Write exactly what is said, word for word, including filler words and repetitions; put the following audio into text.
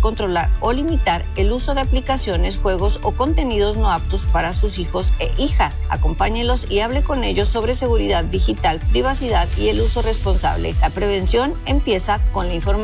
controlar o limitar el uso de aplicaciones, juegos o contenidos no aptos para sus hijos e hijas. Acompáñelos y hable con ellos sobre seguridad digital, privacidad y el uso responsable. La prevención empieza con la información.